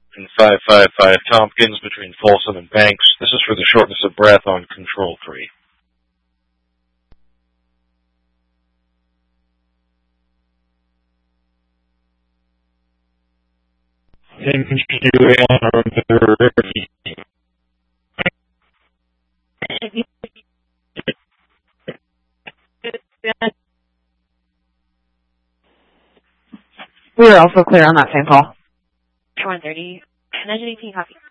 and 555 Tompkins between Folsom and Banks. This is for the shortness of breath on Control 3. And continue on our We are also clear on that same call. 130. 918 copy.